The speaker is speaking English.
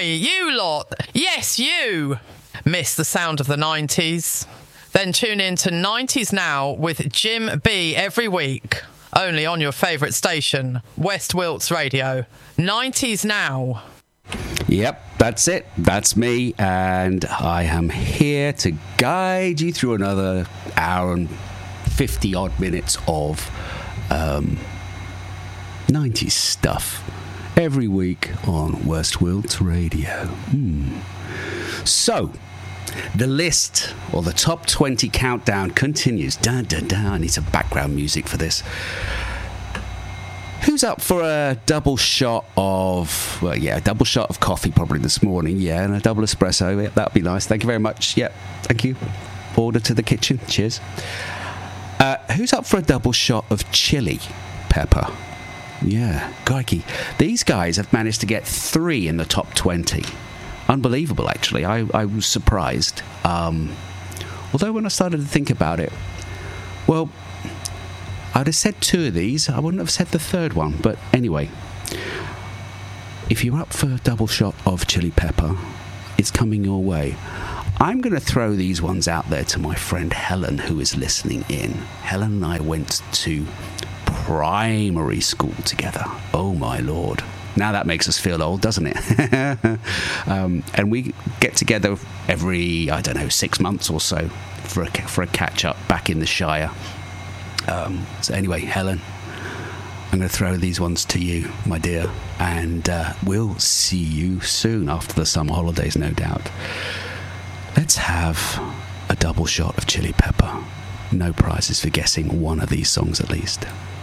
you lot. Yes, you. Miss the sound of the 90s? Then tune in to 90s Now with Jim B every week. Only on your favourite station, West Wilts Radio. 90s Now. Yep, that's it. That's me. And I am here to guide you through another hour and 50 odd minutes of 90s stuff. Every week on West Wilts Radio. So, the list, or the top 20 countdown continues. Dun, dun, dun. I need some background music for this. Who's up for a double shot of... Well, yeah, a double shot of coffee probably this morning. Yeah, and a double espresso. Yeah, that'd be nice. Thank you very much. Yep, thank you. Order to the kitchen. Cheers. Who's up for a double shot of chili pepper? Yeah, crikey. These guys have managed to get 3 in the top 20. Unbelievable, actually. I was surprised. Although when I started to think about it, well, I'd have said 2 of these. I wouldn't have said the third one. But anyway, if you're up for a double shot of chili pepper, it's coming your way. I'm going to throw these ones out there to my friend Helen, who is listening in. Helen and I went to primary school together. Oh, my Lord. Now that makes us feel old, doesn't it? And we get together every, 6 months or so for a catch-up back in the Shire. So anyway, Helen, I'm going to throw these ones to you, my dear, and we'll see you soon after the summer holidays, no doubt. Let's have a double shot of chili pepper. No prizes for guessing one of these songs at least.